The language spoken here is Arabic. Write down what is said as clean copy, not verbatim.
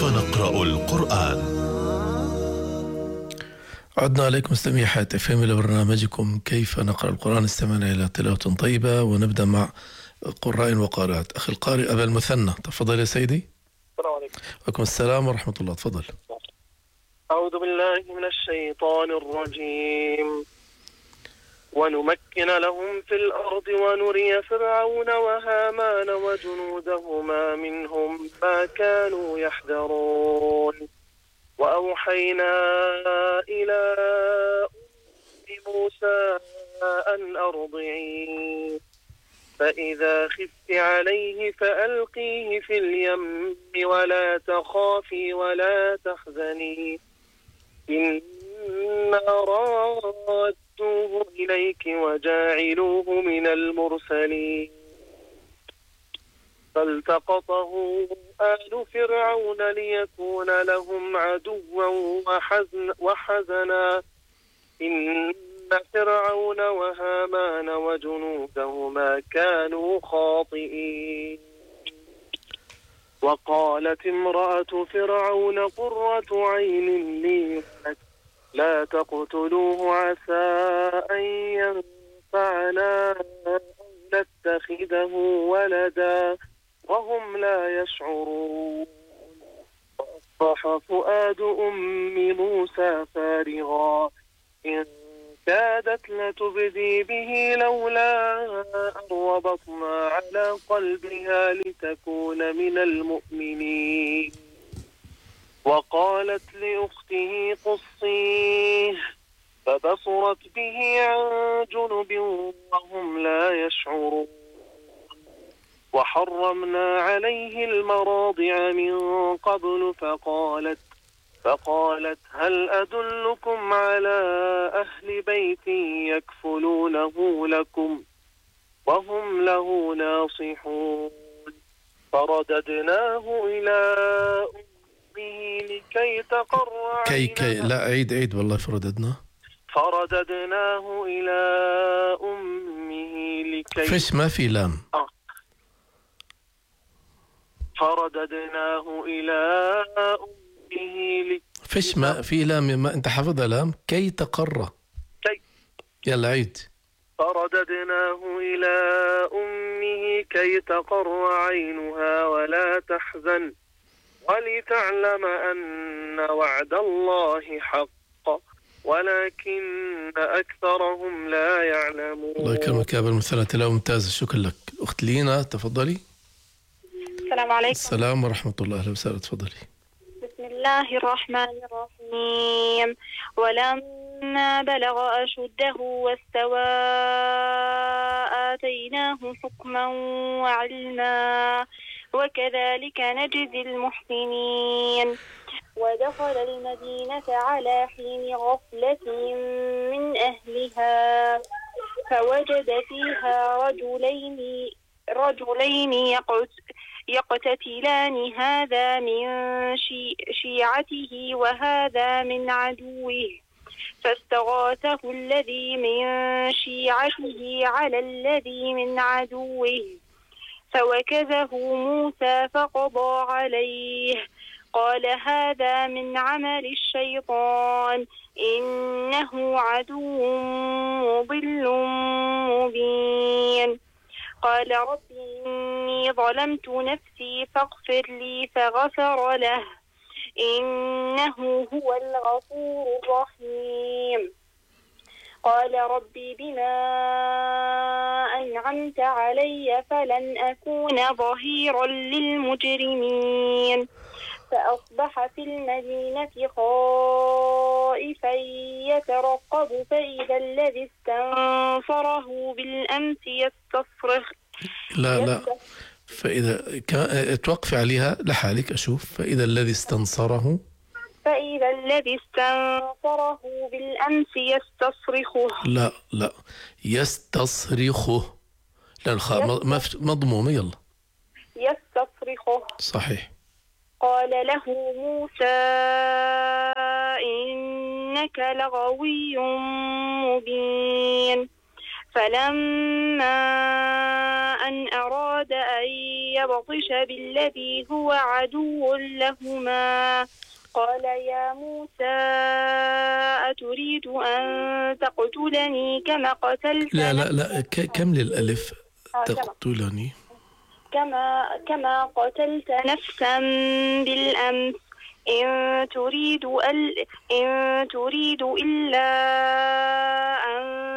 نقرأ القرآن. عدنا عليكم مستمعي حياة FM إلى برنامجكم كيف نقرأ القرآن. استمعنا إلى تلاوة طيبة ونبدأ مع قراء وقارئات. أخي القارئ أبا المثنى، تفضل يا سيدي. السلام عليكم. وعليكم السلام ورحمة الله، تفضل. أعوذ بالله من الشيطان الرجيم. ونمكن لهم في الأرض ونري فرعون وهامان وجنودهما منهم ما كانوا يحذرون. وأوحينا إلى أم موسى أن أرضعيه فإذا خفت عليه فألقيه في اليم ولا تخافي ولا تحزني إنا رادوه إليك وجاعلوه من المرسلين. فالتقطه آل فرعون ليكون لهم عدوا وحزنا إن فرعون وهامان وجنودهما كانوا خاطئين. وقالت امرأة فرعون قرة عين لي ولك لا تقتلوه عسى أن ينفعنا أو نتخذه ولدا وهم لا يشعرون. وأصبح فؤاد أم موسى فارغا إن كادت لتبدي به لولا أن ربطنا على قلبها لتكون من المؤمنين. وقالت لأخته قصيه فبصرت به عن جنب وهم لا يشعرون. وحرمنا عليه المراضع من قبل فقالت هل أدلكم على أهل بيت يكفلونه لكم وهم له ناصحون. فرددناه إلى أمه لكي تقر عينها. لا عيد والله. فرددناه إلى أمه لكي فيش ما في لام. فرددناه إلى أمه فيش ما في لام. ما أنت حافظها لام كي تقر. يلا عيد. فرددناه إلى أمه كي تقر عينها ولا تحزن ولتعلم أن وعد الله حق ولكن أكثرهم لا يعلمون. الله يكرمك يا أبا المثنى، تلاوة ممتازة، شكرا لك. أخت لينا تفضلي. السلام عليكم. السلام ورحمة الله، أهلا وسهلا، تفضلي. بسم الله الرحمن الرحيم. ولما بلغ أشده واستوى آتيناه حكما وعلما وكذلك نجزي المحسنين. ودخل المدينة على حين غفلة من أهلها فوجد فيها رجلين يقتتلان هذا من شيعته وهذا من عدوه فاستغاثه الذي من شيعته على الذي من عدوه فوكزه موسى فقضى عليه قال هذا من عمل الشيطان إنه عدو مضل مبين. قال رب إني ظلمت نفسي فاغفر لي فغفر له إنه هو الغفور الرحيم. قال ربي بما أنعمت علي فلن أكون ظهيرا للمجرمين. فأصبح في المدينة خائفا يترقب فإذا الذي استنصره بالأمس يستصرخ. لا فإذا توقف عليها لحالك أشوف. فإذا الذي استنصره بالأمس يستصرخه. لا يستصرخه. لا الخاء مضمومة. يلا يستصرخه صحيح. قال له موسى إنك لغوي مبين. فلما أن أراد أن فيبطش بالذي هو عدو لهما قال يا موسى أتريد أن تقتلني كما قتلت لا كم للألف تقتلني كما قتلت نفسا بالأمس إن تريد إلا أن